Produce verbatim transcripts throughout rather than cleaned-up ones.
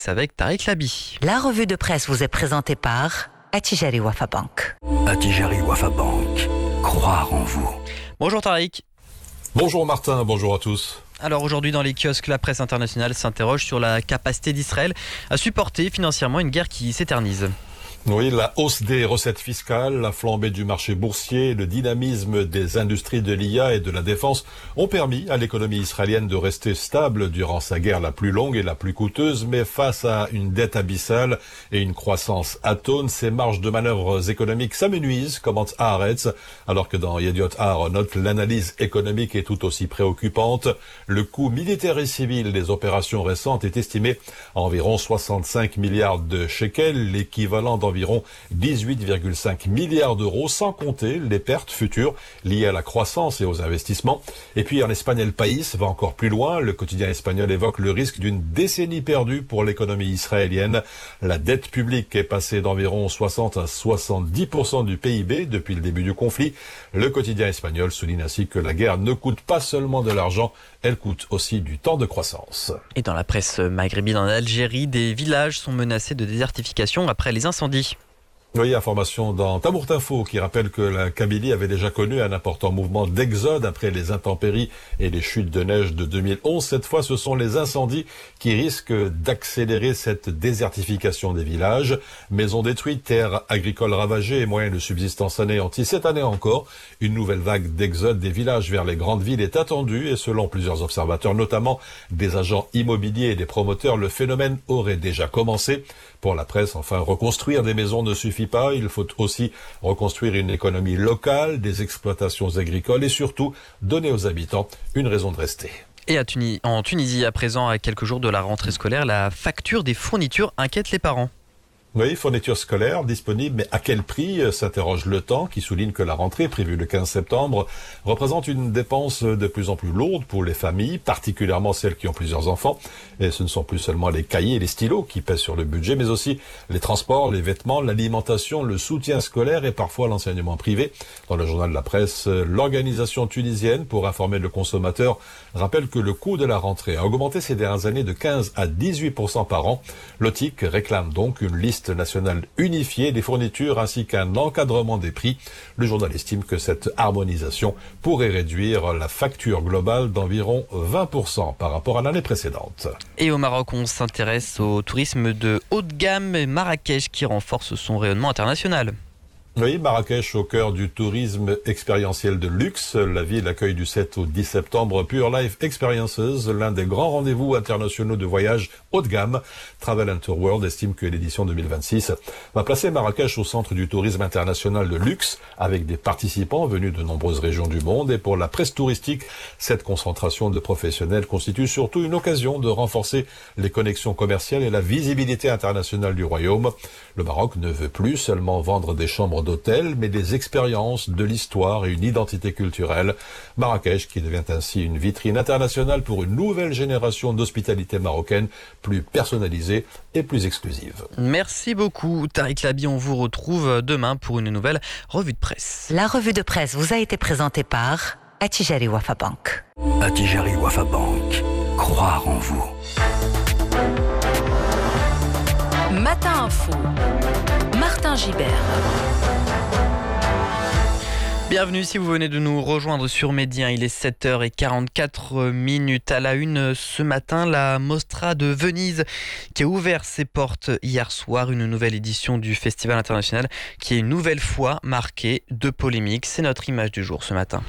avec Tariq Labi. La revue de presse vous est présentée par Attijari Wafa Bank. Attijari Wafa Bank. Croire en vous. Bonjour Tariq. Bonjour Martin, bonjour à tous. Alors aujourd'hui dans les kiosques, la presse internationale s'interroge sur la capacité d'Israël à supporter financièrement une guerre qui s'éternise. Oui, la hausse des recettes fiscales, la flambée du marché boursier, le dynamisme des industries de l'I A et de la défense ont permis à l'économie israélienne de rester stable durant sa guerre la plus longue et la plus coûteuse, mais face à une dette abyssale et une croissance atone, ces marges de manœuvre économiques s'amenuisent, commente Haaretz, alors que dans Yediot Aharonot, l'analyse économique est tout aussi préoccupante. Le coût militaire et civil des opérations récentes est estimé à environ soixante-cinq milliards de shekels, l'équivalent d'environ environ dix-huit virgule cinq milliards d'euros, sans compter les pertes futures liées à la croissance et aux investissements. Et puis en Espagne, El País va encore plus loin. Le quotidien espagnol évoque le risque d'une décennie perdue pour l'économie israélienne. La dette publique est passée d'environ soixante à soixante-dix pour cent du P I B depuis le début du conflit. Le quotidien espagnol souligne ainsi que la guerre ne coûte pas seulement de l'argent, elle coûte aussi du temps de croissance. Et dans la presse maghrébine en Algérie, des villages sont menacés de désertification après les incendies. Oui, information dans Tamourt Info qui rappelle que la Kabylie avait déjà connu un important mouvement d'exode après les intempéries et les chutes de neige de deux mille onze. Cette fois, ce sont les incendies qui risquent d'accélérer cette désertification des villages. Maisons détruites, terres agricoles ravagées et moyens de subsistance anéantis. Cette année encore, une nouvelle vague d'exode des villages vers les grandes villes est attendue et selon plusieurs observateurs, notamment des agents immobiliers et des promoteurs, le phénomène aurait déjà commencé. Pour la presse, enfin, reconstruire des maisons ne suffit pas. Il faut aussi reconstruire une économie locale, des exploitations agricoles et surtout donner aux habitants une raison de rester. Et à Tunis, en Tunisie, à présent, à quelques jours de la rentrée scolaire, la facture des fournitures inquiète les parents. Oui, fournitures scolaires disponibles, mais à quel prix, s'interroge Le Temps, qui souligne que la rentrée prévue le quinze septembre représente une dépense de plus en plus lourde pour les familles, particulièrement celles qui ont plusieurs enfants. Et ce ne sont plus seulement les cahiers et les stylos qui pèsent sur le budget, mais aussi les transports, les vêtements, l'alimentation, le soutien scolaire et parfois l'enseignement privé. Dans le journal de la presse, l'organisation tunisienne pour informer le consommateur rappelle que le coût de la rentrée a augmenté ces dernières années de quinze à dix-huit pour cent par an. L'O T I C réclame donc une liste nationale unifiée des fournitures ainsi qu'un encadrement des prix. Le journal estime que cette harmonisation pourrait réduire la facture globale d'environ vingt pour cent par rapport à l'année précédente. Et au Maroc, on s'intéresse au tourisme de haut de gamme et Marrakech qui renforce son rayonnement international. Oui, Marrakech au cœur du tourisme expérientiel de luxe. La ville accueille du sept au dix septembre Pure Life Experiences, l'un des grands rendez-vous internationaux de voyage haut de gamme. Travel and Tour World estime que l'édition deux mille vingt-six va placer Marrakech au centre du tourisme international de luxe avec des participants venus de nombreuses régions du monde. Et pour la presse touristique, cette concentration de professionnels constitue surtout une occasion de renforcer les connexions commerciales et la visibilité internationale du royaume. Le Maroc ne veut plus seulement vendre des chambres d'hôtel, mais des expériences, de l'histoire et une identité culturelle. Marrakech qui devient ainsi une vitrine internationale pour une nouvelle génération d'hospitalité marocaine, plus personnalisée et plus exclusive. Merci beaucoup Tariq Labi, on vous retrouve demain pour une nouvelle revue de presse. La revue de presse vous a été présentée par Attijari Wafa Bank. Attijari Wafa Bank. Croire en vous. Matin Info. Martin Gibert. Bienvenue si vous venez de nous rejoindre sur Média, il est sept heures quarante-quatre minutes. À la une ce matin, la Mostra de Venise qui a ouvert ses portes hier soir, une nouvelle édition du Festival international qui est une nouvelle fois marquée de polémiques. C'est notre image du jour ce matin.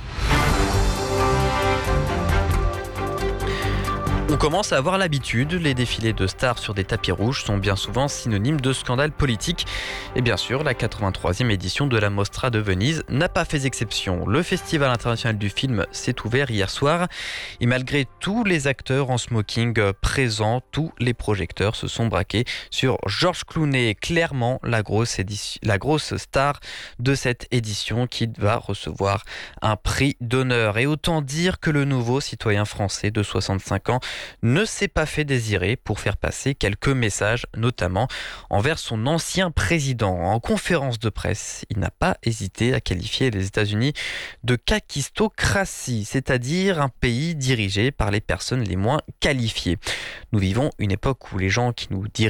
On commence à avoir l'habitude, les défilés de stars sur des tapis rouges sont bien souvent synonymes de scandales politiques. Et bien sûr, la quatre-vingt-troisième édition de la Mostra de Venise n'a pas fait exception. Le Festival international du film s'est ouvert hier soir. Et malgré tous les acteurs en smoking présents, tous les projecteurs se sont braqués sur George Clooney, clairement la grosse, édition, la grosse star de cette édition qui va recevoir un prix d'honneur. Et autant dire que le nouveau citoyen français de soixante-cinq ans ne s'est pas fait désirer pour faire passer quelques messages, notamment envers son ancien président. En conférence de presse, il n'a pas hésité à qualifier les États-Unis de kakistocratie, c'est-à-dire un pays dirigé par les personnes les moins qualifiées. Nous vivons une époque où les gens qui nous dirigent